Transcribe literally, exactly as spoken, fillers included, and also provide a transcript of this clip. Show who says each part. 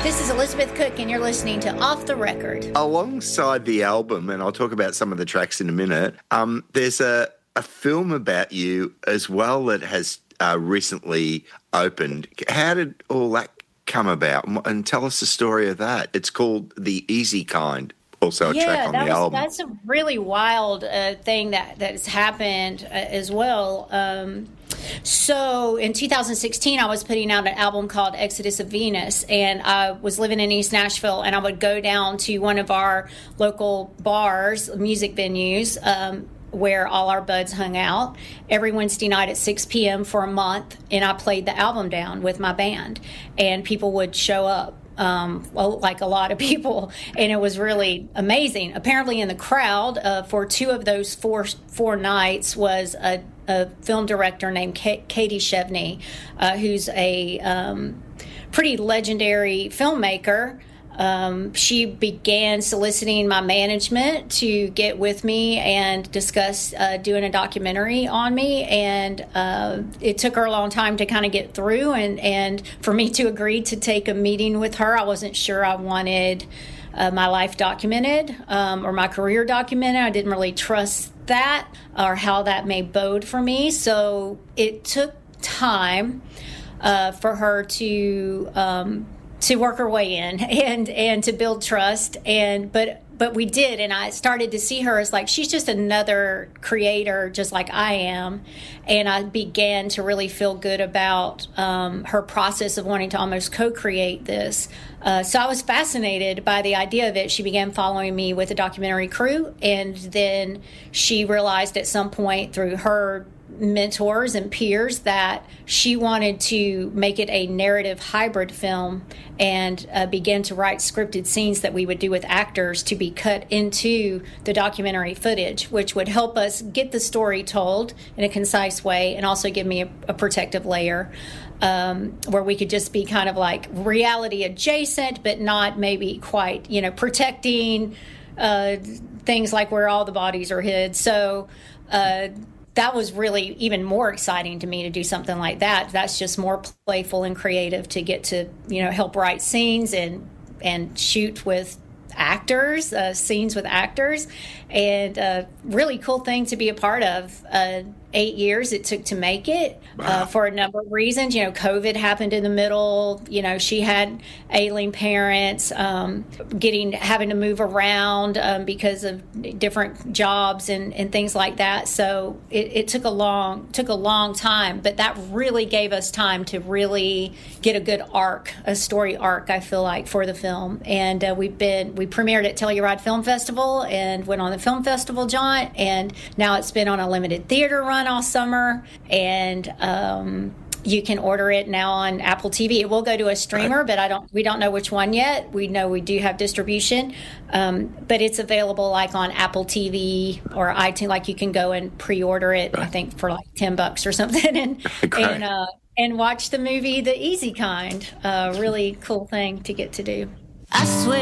Speaker 1: This is Elizabeth Cook, and you're listening to Off the Record.
Speaker 2: Alongside the album, and I'll talk about some of the tracks in a minute, um, there's a, a film about you as well that has uh, recently opened. How did all that come about? And tell us the story of that. It's called The Easy Kind. Also a
Speaker 1: yeah,
Speaker 2: track on
Speaker 1: that
Speaker 2: the
Speaker 1: was,
Speaker 2: album.
Speaker 1: That's a really wild uh, thing that, that has happened uh, as well. Um, so in two thousand sixteen, I was putting out an album called Exodus of Venus, and I was living in East Nashville, and I would go down to one of our local bars, music venues, um, where all our buds hung out every Wednesday night at six p.m. for a month, and I played the album down with my band, and people would show up. Um, well, like a lot of people, and it was really amazing. Apparently, in the crowd uh, for two of those four four nights was a, a film director named K- Katie Chevney, uh, who's a um, pretty legendary filmmaker. Um, she began soliciting my management to get with me and discuss uh, doing a documentary on me, and uh, it took her a long time to kind of get through, and, and for me to agree to take a meeting with her. I wasn't sure I wanted uh, my life documented um, or my career documented. I didn't really trust that or how that may bode for me, so it took time uh, for her to um, to work her way in and and to build trust, and but but we did, and I started to see her as like she's just another creator just like I am, and I began to really feel good about um, her process of wanting to almost co-create this. Uh, so I was fascinated by the idea of it. She began following me with a documentary crew, and then she realized at some point through her mentors and peers that she wanted to make it a narrative hybrid film and uh, begin to write scripted scenes that we would do with actors to be cut into the documentary footage, which would help us get the story told in a concise way and also give me a, a protective layer um, where we could just be kind of like reality adjacent, but not maybe quite, you know, protecting uh, things like where all the bodies are hid. So, uh, that was really even more exciting to me to do something like that. That's just more playful and creative to get to, you know, help write scenes and and shoot with actors, uh, scenes with actors, and a really cool thing to be a part of. Uh, eight years it took to make it uh, for a number of reasons. You know, COVID happened in the middle. You know, she had ailing parents, um, getting having to move around um, because of different jobs and, and things like that. So it, it took a long took a long time, but that really gave us time to really get a good arc, a story arc. I feel like for the film, and uh, we've been we premiered at Telluride Film Festival and went on the film festival jaunt, and now it's been on a limited theater run all summer, and um, you can order it now on Apple T V. It will go to a streamer, but I don't. We don't know which one yet. We know we do have distribution, um, but it's available like on Apple T V or iTunes. Like you can go and pre-order it. I think for like ten bucks or something, and and uh, and watch the movie The Easy Kind. Uh, really cool thing to get to do.
Speaker 3: I swear